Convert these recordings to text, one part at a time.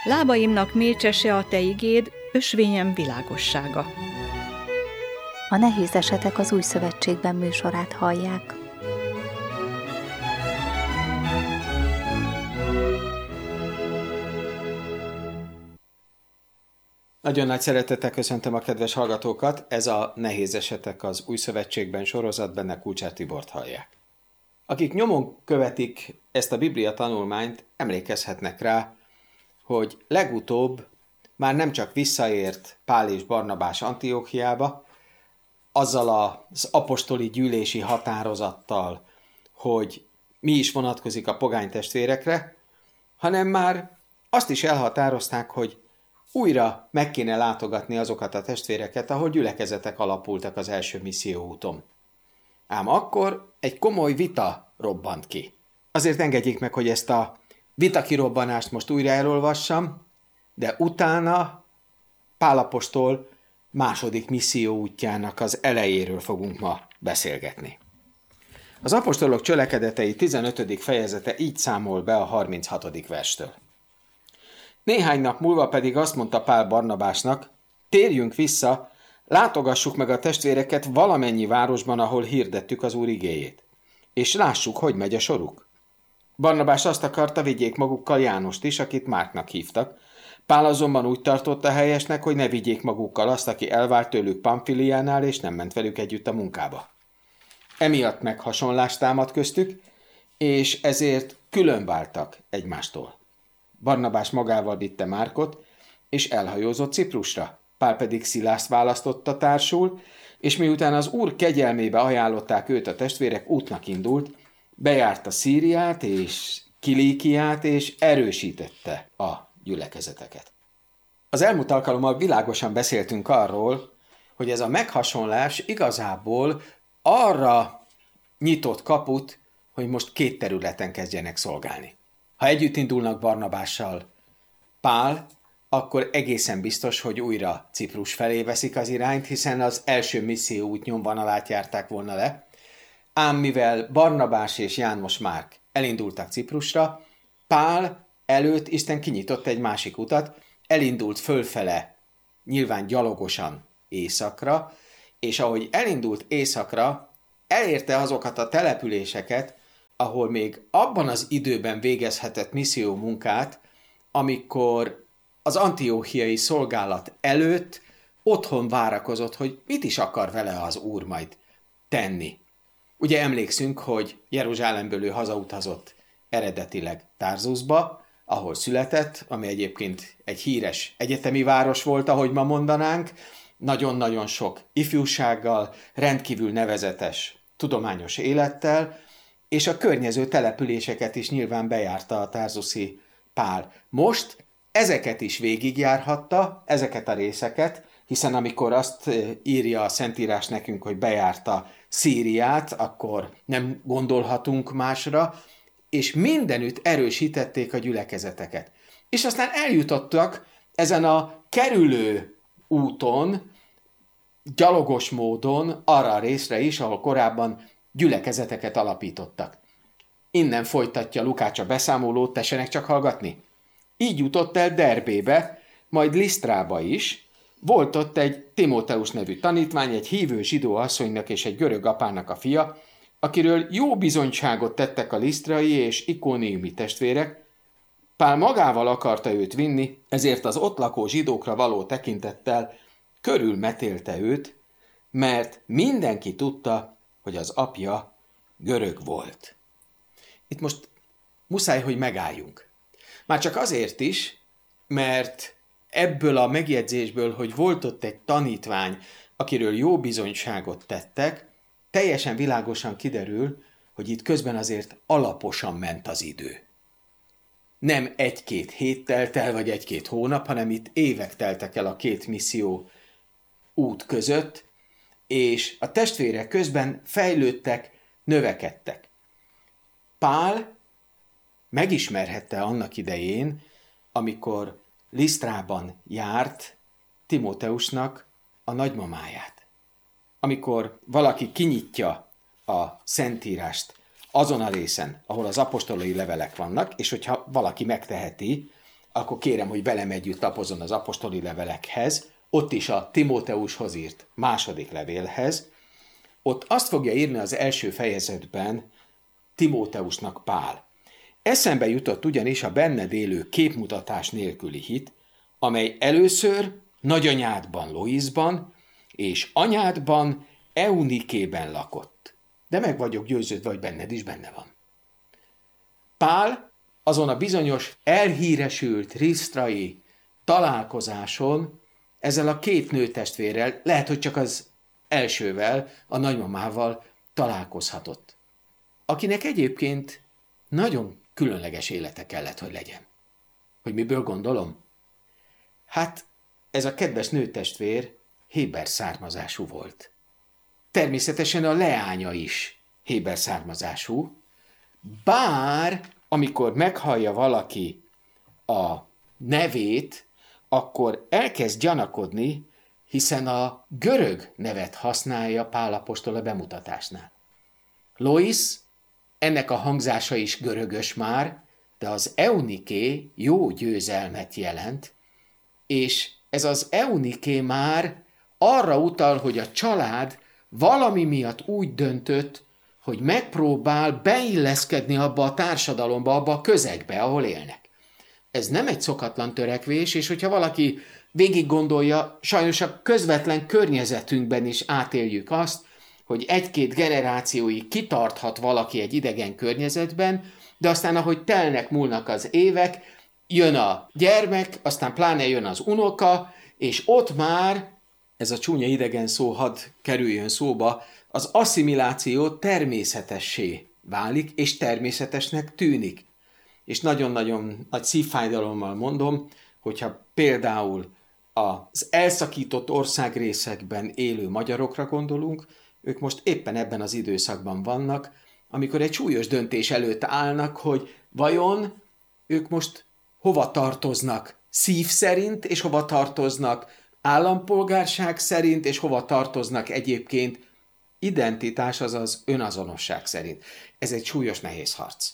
Lábaimnak mécsese a te igéd, ösvényem világossága. A Nehéz esetek az Új Szövetségben műsorát hallják. Nagyon nagy szeretettel köszöntöm a kedves hallgatókat, ez a Nehéz esetek az Új Szövetségben sorozat, benne Kulcsár Tibort hallják. Akik nyomon követik ezt a Biblia tanulmányt, emlékezhetnek rá, hogy legutóbb már nem csak visszaért Pál és Barnabás Antióchiába, azzal az apostoli gyűlési határozattal, hogy mi is vonatkozik a pogány testvérekre, hanem már azt is elhatározták, hogy újra meg kéne látogatni azokat a testvéreket, ahol gyülekezetek alapultak az első misszióúton. Ám akkor egy komoly vita robbant ki. Azért engedjék meg, hogy ezt a vitakirobbanást most újra elolvassam, de utána Pál apostol második misszió útjának az elejéről fogunk ma beszélgetni. Az apostolok cselekedetei 15. fejezete így számol be a 36. verstől. Néhány nap múlva pedig azt mondta Pál Barnabásnak, térjünk vissza, látogassuk meg a testvéreket valamennyi városban, ahol hirdettük az Úr igéjét, és lássuk, hogy megy a soruk. Barnabás azt akarta, vigyék magukkal Jánost is, akit Márknak hívtak. Pál azonban úgy tartotta helyesnek, hogy ne vigyék magukkal azt, aki elvált tőlük Pamfiliánál, és nem ment velük együtt a munkába. Emiatt meghasonlást támadt köztük, és ezért különváltak egymástól. Barnabás magával vitte Márkot, és elhajózott Ciprusra. Pál pedig Szilászt választotta társul, és miután az Úr kegyelmébe ajánlották őt a testvérek, útnak indult, bejárta Szíriát és Kilíkiát, és erősítette a gyülekezeteket. Az elmúlt alkalommal világosan beszéltünk arról, hogy ez a meghasonlás igazából arra nyitott kaput, hogy most két területen kezdjenek szolgálni. Ha együtt indulnak Barnabással Pál, akkor egészen biztos, hogy újra Ciprus felé veszik az irányt, hiszen az első misszió út nyomvonalát járták volna le. Ám mivel Barnabás és János Márk elindultak Ciprusra, Pál előtt Isten kinyitott egy másik utat, elindult fölfele, nyilván gyalogosan északra, és ahogy elindult északra, elérte azokat a településeket, ahol még abban az időben végezhetett misszió munkát, amikor az antióchiai szolgálat előtt otthon várakozott, hogy mit is akar vele az Úr majd tenni. Ugye emlékszünk, hogy Jeruzsálemből ő hazautazott eredetileg Tarzusba, ahol született, ami egyébként egy híres egyetemi város volt, ahogy ma mondanánk, nagyon-nagyon sok ifjúsággal, rendkívül nevezetes tudományos élettel, és a környező településeket is nyilván bejárta a tarzuszi Pál. Most ezeket is végigjárhatta, ezeket a részeket, hiszen amikor azt írja a Szentírás nekünk, hogy bejárta Szíriát, akkor nem gondolhatunk másra, és mindenütt erősítették a gyülekezeteket. És aztán eljutottak ezen a kerülő úton, gyalogos módon arra a részre is, ahol korábban gyülekezeteket alapítottak. Innen folytatja Lukács a beszámolót, tessenek csak hallgatni. Így jutott el Derbébe, majd Lisztrába is. Volt ott egy Timóteus nevű tanítvány, egy hívő zsidó asszonynak és egy görög apának a fia, akiről jó bizonyságot tettek a lisztrai és ikóniumi testvérek. Pál magával akarta őt vinni, ezért az ott lakó zsidókra való tekintettel körülmetélte őt, mert mindenki tudta, hogy az apja görög volt. Itt most muszáj, hogy megálljunk. Már csak azért is, mert ebből a megjegyzésből, hogy volt ott egy tanítvány, akiről jó bizonyságot tettek, teljesen világosan kiderül, hogy itt közben azért alaposan ment az idő. Nem egy-két hét telt el, vagy egy-két hónap, hanem itt évek teltek el a két misszió út között, és a testvérek közben fejlődtek, növekedtek. Pál megismerhette annak idején, amikor Lisztrában járt Timóteusnak a nagymamáját. Amikor valaki kinyitja a Szentírást azon a részen, ahol az apostolai levelek vannak, és hogyha valaki megteheti, akkor kérem, hogy velem együtt lapozzon az apostoli levelekhez, ott is a Timóteushoz írt második levélhez. Ott azt fogja írni az első fejezetben Timóteusnak Pál. Eszembe jutott ugyanis a benned élő képmutatás nélküli hit, amely először nagyanyádban Loisban és anyádban Eunikében lakott. De meg vagyok győződve, hogy benned is benne van. Pál azon a bizonyos elhíresült risztrai találkozáson ezzel a két nőtestvérrel, lehet, hogy csak az elsővel, a nagymamával találkozhatott, akinek egyébként nagyon különleges élete kellett, hogy legyen. Hogy miből gondolom? Hát ez a kedves nőtestvér héber származású volt. Természetesen a leánya is héber származású, bár amikor meghallja valaki a nevét, akkor elkezd gyanakodni, hiszen a görög nevet használja Pál apostol a bemutatásnál. Lois, ennek a hangzása is görögös már, de az Euniké jó győzelmet jelent, és ez az Euniké már arra utal, hogy a család valami miatt úgy döntött, hogy megpróbál beilleszkedni abba a társadalomba, abba a közegbe, ahol élnek. Ez nem egy szokatlan törekvés, és hogyha valaki végig gondolja, sajnos a közvetlen környezetünkben is átéljük azt, hogy egy-két generációig kitarthat valaki egy idegen környezetben, de aztán ahogy telnek, múlnak az évek, jön a gyermek, aztán pláne jön az unoka, és ott már, ez a csúnya idegen szó hadd kerüljön szóba, az asszimiláció természetessé válik, és természetesnek tűnik. És nagyon-nagyon nagy szívfájdalommal mondom, hogyha például az elszakított országrészekben élő magyarokra gondolunk, ők most éppen ebben az időszakban vannak, amikor egy súlyos döntés előtt állnak, hogy vajon ők most hova tartoznak szív szerint, és hova tartoznak állampolgárság szerint, és hova tartoznak egyébként identitás, azaz önazonosság szerint. Ez egy súlyos, nehéz harc.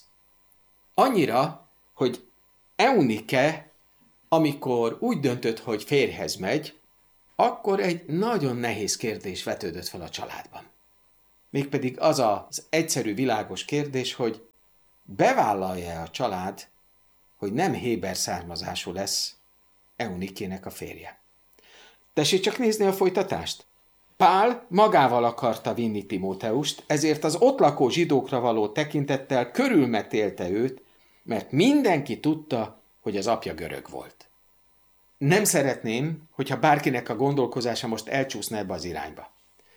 Annyira, hogy Eunike, amikor úgy döntött, hogy férjhez megy, akkor egy nagyon nehéz kérdés vetődött fel a családban. Mégpedig az az egyszerű, világos kérdés, hogy bevállalja a család, hogy nem héber származású lesz Eunikének a férje. Tessék csak nézni a folytatást. Pál magával akarta vinni Timóteust, ezért az ott lakó zsidókra való tekintettel körülmetélte őt, mert mindenki tudta, hogy az apja görög volt. Nem szeretném, hogyha bárkinek a gondolkozása most elcsúszna ebbe az irányba.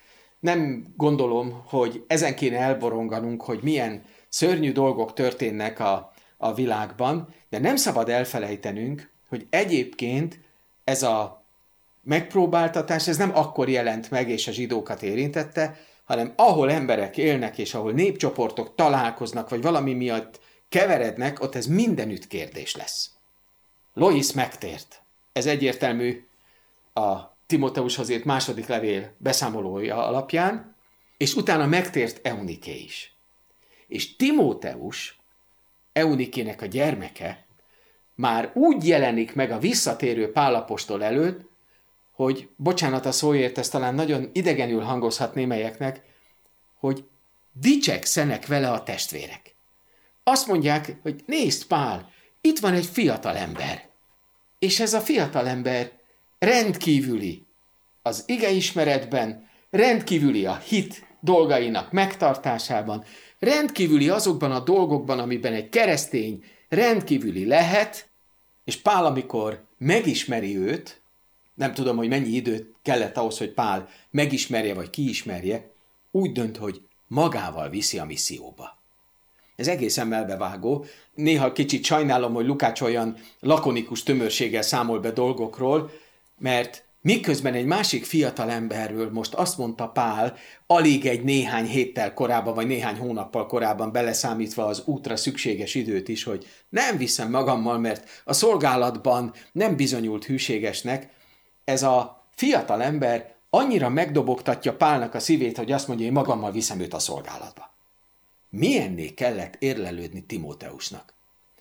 Nem gondolom, hogy ezen kéne elboronganunk, hogy milyen szörnyű dolgok történnek a világban, de nem szabad elfelejtenünk, hogy egyébként ez a megpróbáltatás, ez nem akkor jelent meg, és a zsidókat érintette, hanem ahol emberek élnek, és ahol népcsoportok találkoznak, vagy valami miatt keverednek, ott ez mindenütt kérdés lesz. Lois megtért. Ez egyértelmű a Timóteushoz írt második levél beszámolója alapján, és utána megtért Euniké is. És Timóteus, Eunikének a gyermeke, már úgy jelenik meg a visszatérő Pál apostol előtt, hogy, bocsánat a szóért, ez talán nagyon idegenül hangozhat némelyeknek, hogy dicsekszenek vele a testvérek. Azt mondják, hogy nézd Pál, itt van egy fiatal ember, és ez a fiatal ember rendkívüli az igeismeretben, rendkívüli a hit dolgainak megtartásában, rendkívüli azokban a dolgokban, amiben egy keresztény rendkívüli lehet, és Pál, amikor megismeri őt, nem tudom, hogy mennyi időt kellett ahhoz, hogy Pál megismerje vagy kiismerje, úgy dönt, hogy magával viszi a misszióba. Ez egészen melbevágó. Néha kicsit sajnálom, hogy Lukács olyan lakonikus tömörséggel számol be dolgokról, mert miközben egy másik fiatal emberről most azt mondta Pál, alig egy néhány héttel korábban, vagy néhány hónappal korábban beleszámítva az útra szükséges időt is, hogy nem viszem magammal, mert a szolgálatban nem bizonyult hűségesnek, ez a fiatal ember annyira megdobogtatja Pálnak a szívét, hogy azt mondja, hogy magammal viszem őt a szolgálatba. Milyenné kellett érlelődni Timóteusnak?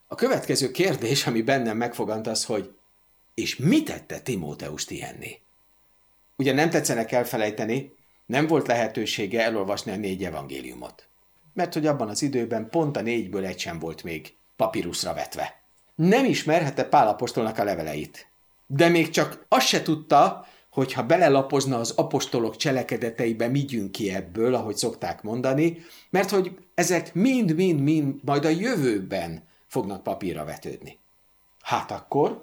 A következő kérdés, ami bennem megfogant, az, hogy és mi tette Timóteust ilyenné? Ugye nem tetszenek elfelejteni, nem volt lehetősége elolvasni a 4 evangéliumot. Mert hogy abban az időben pont a 4-ből egy sem volt még papíruszra vetve. Nem ismerhette Pál apostolnak a leveleit. De még csak azt se tudta, hogy ha belelapozna az apostolok cselekedeteibe, mit jön ki ebből, ahogy szokták mondani, mert hogy ezek mind majd a jövőben fognak papírra vetődni. Hát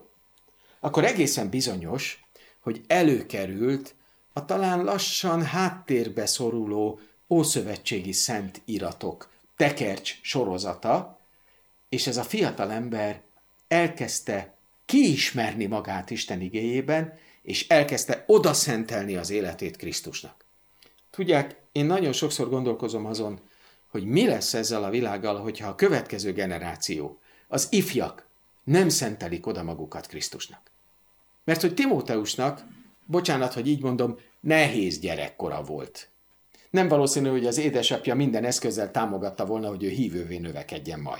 akkor egészen bizonyos, hogy előkerült a talán lassan háttérbe szoruló ószövetségi szent iratok tekercs sorozata, és ez a fiatal ember elkezdte kiismerni magát Isten igéjében, és elkezdte odaszentelni az életét Krisztusnak. Tudják, én nagyon sokszor gondolkozom azon, hogy mi lesz ezzel a világgal, hogyha a következő generáció, az ifjak nem szentelik oda magukat Krisztusnak. Mert hogy Timóteusnak, bocsánat, hogy így mondom, nehéz gyerekkora volt. Nem valószínű, hogy az édesapja minden eszközzel támogatta volna, hogy ő hívővé növekedjen majd.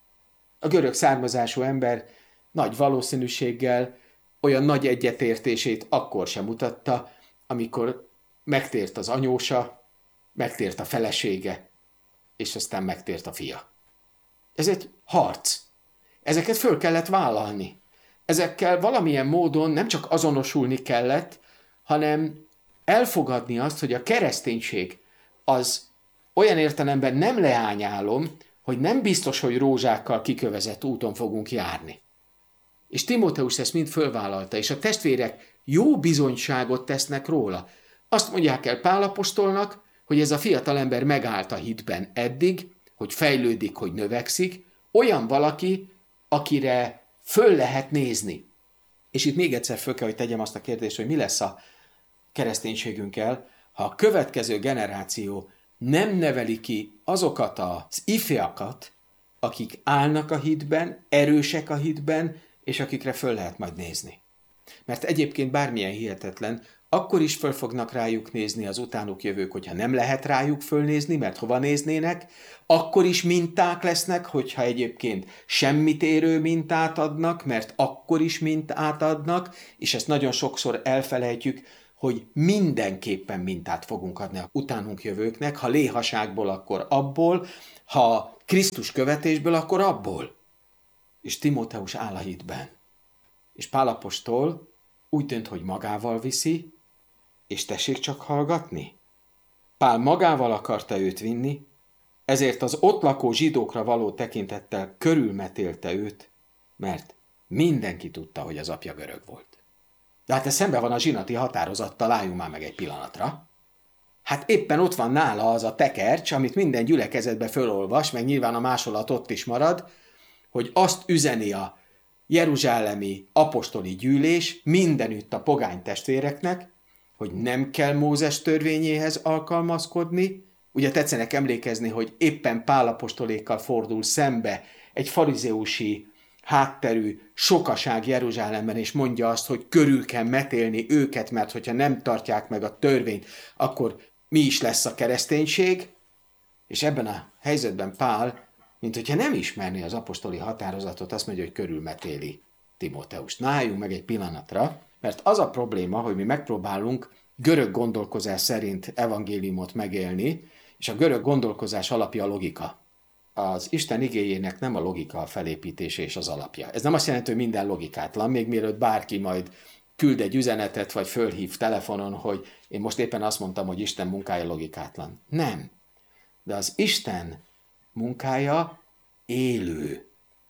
A görög származású ember nagy valószínűséggel olyan nagy egyetértését akkor sem mutatta, amikor megtért az anyósa, megtért a felesége, és aztán megtért a fia. Ez egy harc. Ezeket föl kellett vállalni. Ezekkel valamilyen módon nem csak azonosulni kellett, hanem elfogadni azt, hogy a kereszténység az olyan értelemben nem leányálom, hogy nem biztos, hogy rózsákkal kikövezett úton fogunk járni. És Timóteus ezt mind fölvállalta, és a testvérek jó bizonyságot tesznek róla. Azt mondják el Pál apostolnak, hogy ez a fiatalember megállt a hitben eddig, hogy fejlődik, hogy növekszik, olyan valaki, akire föl lehet nézni. És itt még egyszer föl kell, hogy tegyem azt a kérdést, hogy mi lesz a kereszténységünkkel, ha a következő generáció nem neveli ki azokat az ifjakat, akik állnak a hitben, erősek a hitben, és akikre föl lehet majd nézni. Mert egyébként bármilyen hihetetlen, akkor is föl fognak rájuk nézni az utánuk jövők, hogyha nem lehet rájuk fölnézni, mert hova néznének, akkor is minták lesznek, hogyha egyébként semmit érő mintát adnak, mert akkor is mintát adnak, és ezt nagyon sokszor elfelejtjük, hogy mindenképpen mintát fogunk adni a utánunk jövőknek, ha léhaságból, akkor abból, ha Krisztus követésből, akkor abból. És Timóteus áll a hitben. És Pál apostol úgy dönt, hogy magával viszi, és tessék csak hallgatni. Pál magával akarta őt vinni, ezért az ott lakó zsidókra való tekintettel körülmetélte őt, mert mindenki tudta, hogy az apja görög volt. De hát ez szembe van a zsinati határozattal, álljunk már meg egy pillanatra. Hát éppen ott van nála az a tekercs, amit minden gyülekezetbe fölolvas, meg nyilván a másolat ott is marad, hogy azt üzeni a jeruzsálemi apostoli gyűlés mindenütt a pogány testvéreknek, hogy nem kell Mózes törvényéhez alkalmazkodni. Ugye tetszenek emlékezni, hogy éppen Pál apostolékkal fordul szembe egy farizeusi hátterű sokaság Jeruzsálemben, és mondja azt, hogy körül kell metélni őket, mert hogyha nem tartják meg a törvényt, akkor mi is lesz a kereszténység? És ebben a helyzetben Pál, mint hogyha nem ismerné az apostoli határozatot, azt mondja, hogy körülmetéli Timóteust. Na, álljunk meg egy pillanatra, mert az a probléma, hogy mi megpróbálunk görög gondolkozás szerint evangéliumot megélni, és a görög gondolkozás alapja a logika. Az Isten igéjének nem a logika a felépítése és az alapja. Ez nem azt jelenti, hogy minden logikátlan, még mielőtt bárki majd küld egy üzenetet, vagy fölhív telefonon, hogy én most éppen azt mondtam, hogy Isten munkája logikátlan. Nem. De az Isten munkája élő.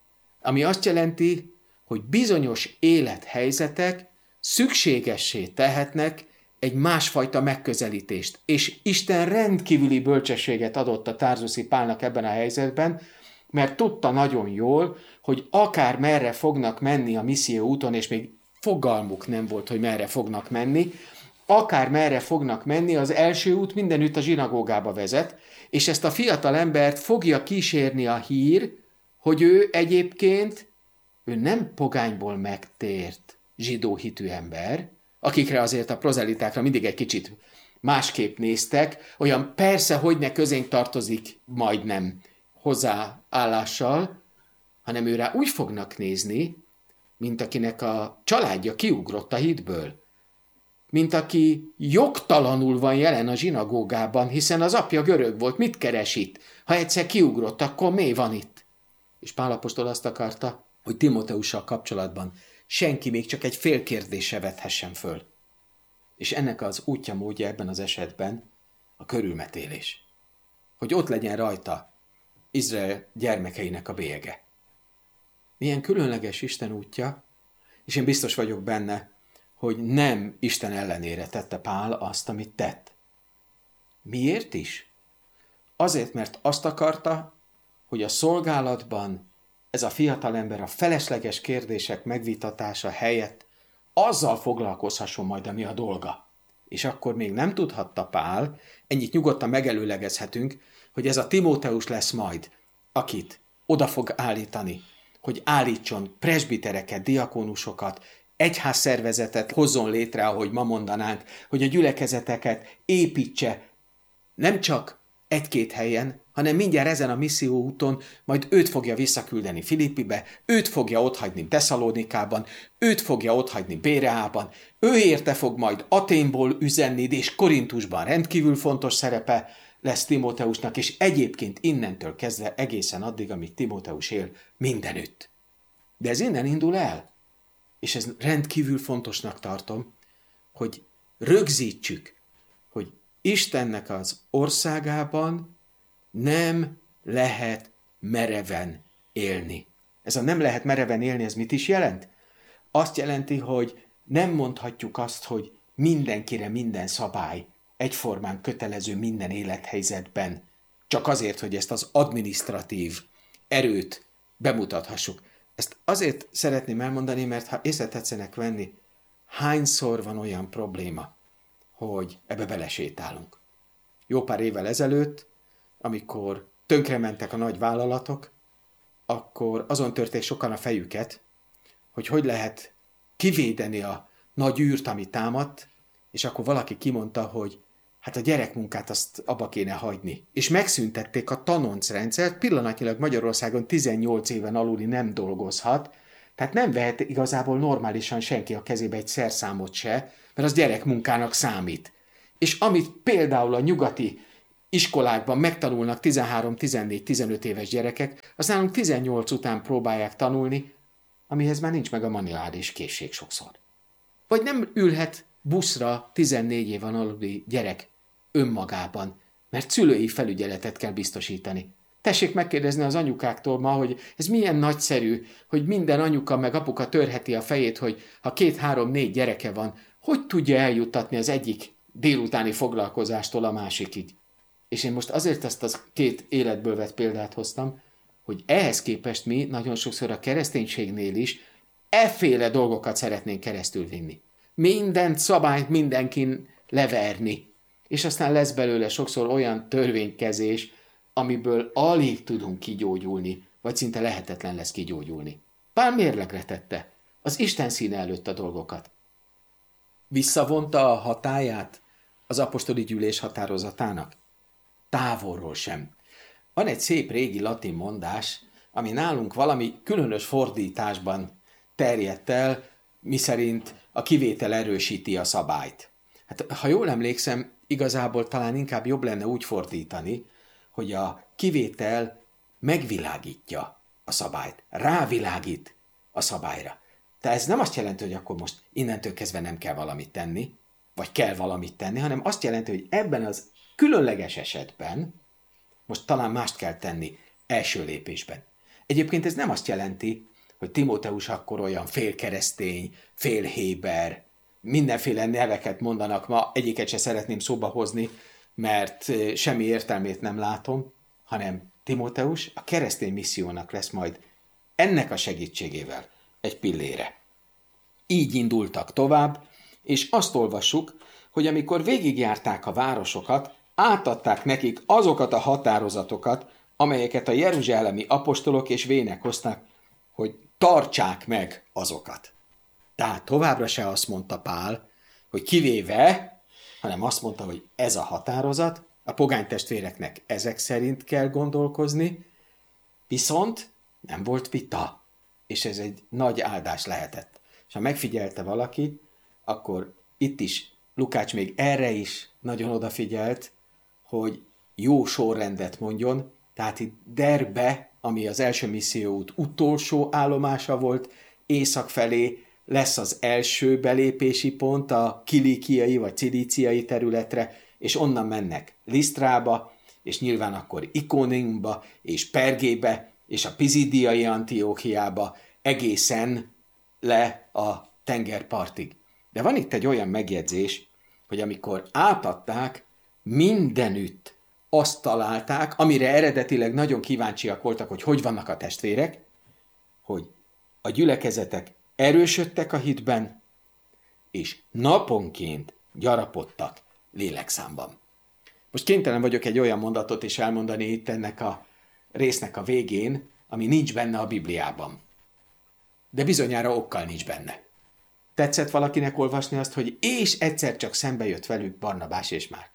Ami azt jelenti, hogy bizonyos élethelyzetek szükségessé tehetnek egy másfajta megközelítést. És Isten rendkívüli bölcsességet adott a Tarzuszi Pálnak ebben a helyzetben, mert tudta nagyon jól, hogy akár merre fognak menni a misszió úton, és még fogalmuk nem volt, hogy merre fognak menni, akár merre fognak menni, az első út mindenütt a zsinagógába vezet, és ezt a fiatal embert fogja kísérni a hír, hogy ő egyébként, ő nem pogányból megtért zsidó hitű ember, akikre azért a prozelitákra mindig egy kicsit másképp néztek, olyan persze, hogy ne közénk tartozik majdnem hozzáállással, hanem őrá úgy fognak nézni, mint akinek a családja kiugrott a hídből. Mint aki jogtalanul van jelen a zsinagógában, hiszen az apja görög volt, mit keres itt? Ha egyszer kiugrott, akkor mi van itt? És Pál apostol azt akarta, hogy Timóteussal kapcsolatban senki még csak egy fél kérdést se vethessen föl. És ennek az útja módja ebben az esetben a körülmetélés. Hogy ott legyen rajta Izrael gyermekeinek a bélyege. Milyen különleges Isten útja, és én biztos vagyok benne, hogy nem Isten ellenére tette Pál azt, amit tett. Miért is? Azért, mert azt akarta, hogy a szolgálatban ez a fiatalember a felesleges kérdések megvitatása helyett azzal foglalkozhasson majd, ami a dolga. És akkor még nem tudhatta Pál, ennyit nyugodtan megelőlegezhetünk, hogy ez a Timóteus lesz majd, akit oda fog állítani, hogy állítson presbitereket, diakónusokat, egyházszervezetet hozzon létre, ahogy ma mondanánk, hogy a gyülekezeteket építse nem csak egy-két helyen, hanem mindjárt ezen a misszió úton majd őt fogja visszaküldeni Filippibe, őt fogja otthagyni Tesszalonikában, őt fogja otthagyni Béreában, ő érte fog majd Aténból üzenni, és Korintusban rendkívül fontos szerepe lesz Timóteusnak, és egyébként innentől kezdve egészen addig, amíg Timóteus él, mindenütt. De ez innen indul el. És ez rendkívül fontosnak tartom, hogy rögzítsük, hogy Istennek az országában nem lehet mereven élni. Ez a nem lehet mereven élni, ez mit is jelent? Azt jelenti, hogy nem mondhatjuk azt, hogy mindenkire minden szabály egyformán kötelező minden élethelyzetben, csak azért, hogy ezt az adminisztratív erőt bemutathassuk. Ezt azért szeretném elmondani, mert ha észre tetszenek venni, hányszor van olyan probléma, hogy ebbe belesétálunk. Jó pár évvel ezelőtt, amikor tönkrementek a nagy vállalatok, akkor azon törték sokan a fejüket, hogy lehet kivédeni a nagy űrt, ami támadt, és akkor valaki kimondta, hogy hát a gyerekmunkát azt abba kéne hagyni. És megszüntették a tanoncrendszert, pillanatnyilag Magyarországon 18 éven aluli nem dolgozhat, tehát nem vehet igazából normálisan senki a kezébe egy szerszámot se, mert az gyerekmunkának számít. És amit például a nyugati iskolákban megtanulnak 13, 14, 15 éves gyerekek, azt nálunk 18 után próbálják tanulni, amihez már nincs meg a manuális készség sokszor. Vagy nem ülhet buszra 14 éven aluli gyerek önmagában, mert szülői felügyeletet kell biztosítani. Tessék megkérdezni az anyukáktól ma, hogy ez milyen nagyszerű, hogy minden anyuka meg apuka törheti a fejét, hogy ha 2, 3, 4 gyereke van, hogy tudja eljuttatni az egyik délutáni foglalkozástól a másikig. És én most azért ezt az 2 életből vett példát hoztam, hogy ehhez képest mi nagyon sokszor a kereszténységnél is efféle dolgokat szeretnénk keresztül vinni. Mindent szabályt mindenkin leverni. És aztán lesz belőle sokszor olyan törvénykezés, amiből alig tudunk kigyógyulni, vagy szinte lehetetlen lesz kigyógyulni. Pál mérlegre tette az Isten színe előtt a dolgokat. Visszavonta a hatályát az apostoli gyűlés határozatának? Távolról sem. Van egy szép régi latin mondás, ami nálunk valami különös fordításban terjedt el, miszerint a kivétel erősíti a szabályt. Hát, ha jól emlékszem, igazából talán inkább jobb lenne úgy fordítani, hogy a kivétel megvilágítja a szabályt, rávilágít a szabályra. Tehát ez nem azt jelenti, hogy akkor most innentől kezdve nem kell valamit tenni, vagy kell valamit tenni, hanem azt jelenti, hogy ebben az különleges esetben most talán mást kell tenni első lépésben. Egyébként ez nem azt jelenti, hogy Timóteus akkor olyan félkeresztény, félhéber, mindenféle neveket mondanak ma, egyiket se szeretném szóba hozni, mert semmi értelmét nem látom, hanem Timóteus a keresztény missziónak lesz majd ennek a segítségével egy pillére. Így indultak tovább, és azt olvassuk, hogy amikor végigjárták a városokat, átadták nekik azokat a határozatokat, amelyeket a jeruzsálemi apostolok és vének hoztak, hogy tartsák meg azokat. Tehát továbbra se azt mondta Pál, hogy kivéve, hanem azt mondta, hogy ez a határozat, a pogány testvéreknek ezek szerint kell gondolkozni, viszont Nem volt vita, és ez egy nagy áldás lehetett. És ha megfigyelte valaki, akkor itt is Lukács még erre is nagyon odafigyelt, hogy jó sorrendet mondjon, tehát itt Derbe, ami az első misszióút utolsó állomása volt, észak felé lesz az első belépési pont a kilíkiai vagy cilíciai területre, és onnan mennek Lisztrába, és nyilván akkor Ikoniumba, és Pergébe, és a Pizidiai Antióchiába, egészen le a tengerpartig. De van itt egy olyan megjegyzés, hogy amikor átadták, mindenütt azt találták, amire eredetileg nagyon kíváncsiak voltak, hogy vannak a testvérek, hogy a gyülekezetek erősödtek a hitben, és naponként gyarapodtak lélekszámban. Most kénytelen vagyok egy olyan mondatot is elmondani itt ennek a résznek a végén, ami nincs benne a Bibliában. De bizonyára okkal nincs benne. Tetszett valakinek olvasni azt, hogy és egyszer csak szembe jött velük Barnabás és Márk,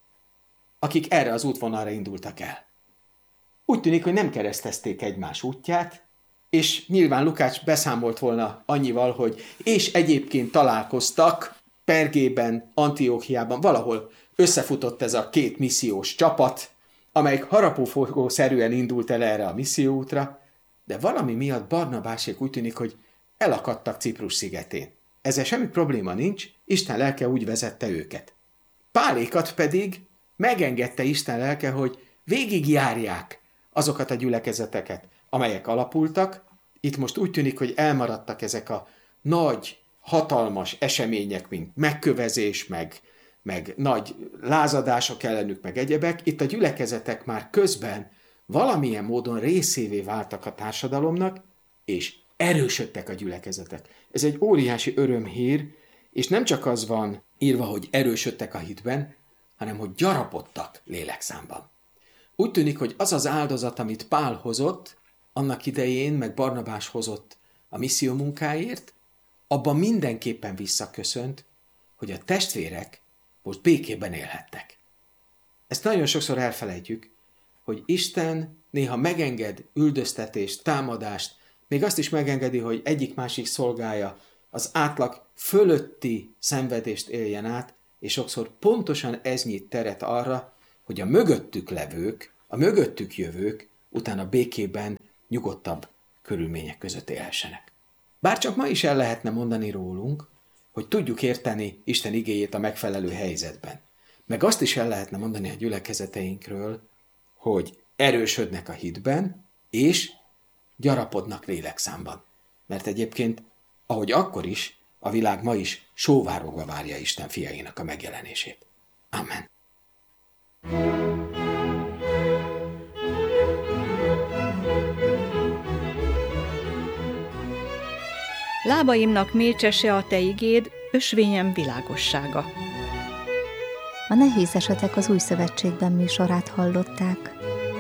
akik erre az útvonalra indultak el. Úgy tűnik, hogy nem keresztezték egymás útját, és nyilván Lukács beszámolt volna annyival, hogy és egyébként találkoztak Pergében, Antióchiában, valahol összefutott ez a két missziós csapat, amelyik harapófogószerűen indult el erre a misszióútra, de valami miatt Barnabásék úgy tűnik, hogy elakadtak Ciprus szigetén. Ezzel semmi probléma nincs, Isten lelke úgy vezette őket. Pálékat pedig megengedte Isten lelke, hogy végigjárják azokat a gyülekezeteket, amelyek alapultak. Itt most úgy tűnik, hogy elmaradtak ezek a nagy, hatalmas események, mint megkövezés, meg nagy lázadások ellenük, meg egyebek. Itt a gyülekezetek már közben valamilyen módon részévé váltak a társadalomnak, és erősödtek a gyülekezetek. Ez egy óriási örömhír, és nem csak az van írva, hogy erősödtek a hitben, hanem hogy gyarapodtak lélekszámban. Úgy tűnik, hogy az az áldozat, amit Pál hozott, annak idején, meg Barnabás hozott a misszió munkáért, abban mindenképpen visszaköszönt, hogy a testvérek most békében élhettek. Ezt nagyon sokszor elfelejtjük, hogy Isten néha megenged üldöztetést, támadást, még azt is megengedi, hogy egyik-másik szolgája az átlag fölötti szenvedést éljen át, és sokszor pontosan ez nyit teret arra, hogy a mögöttük levők, a mögöttük jövők utána békében, nyugodtabb körülmények között élhessenek. Bár csak ma is el lehetne mondani rólunk, hogy tudjuk érteni Isten igéjét a megfelelő helyzetben. Meg azt is el lehetne mondani a gyülekezeteinkről, hogy erősödnek a hitben, és gyarapodnak lélekszámban. Mert egyébként, ahogy akkor is, a világ ma is sóvárogva várja Isten fiainak a megjelenését. Amen. Lábaimnak mécsese a te igéd, ösvényem világossága. A Nehéz esetek az Új Szövetségben műsorát hallották.